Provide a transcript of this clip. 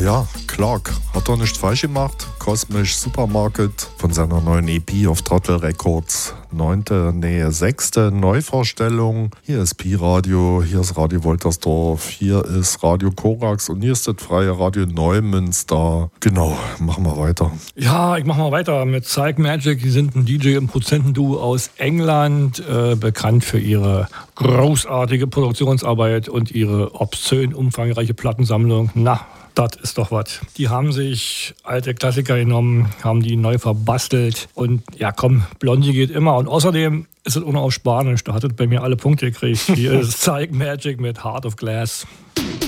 Naja, Clark hat doch nichts falsch gemacht. Cosmic Supermarket von seiner neuen EP auf Trottel Records. 6. Neuvorstellung. Hier ist Pi-Radio, hier ist Radio Woltersdorf, hier ist Radio Korax und hier ist das freie Radio Neumünster. Genau, machen wir weiter. Ja, ich mach mal weiter mit Psych Magic. Die sind ein DJ- und Produzentenduo aus England, bekannt für ihre großartige Produktionsarbeit und ihre obszön umfangreiche Plattensammlung. Na, das ist doch was. Die haben sich alte Klassiker genommen, haben die neu verbastelt und ja komm, Blondie geht immer. Und außerdem ist es auch noch auf Spanisch, da hat es bei mir alle Punkte gekriegt. Hier ist Psych Magic mit Heart of Glass.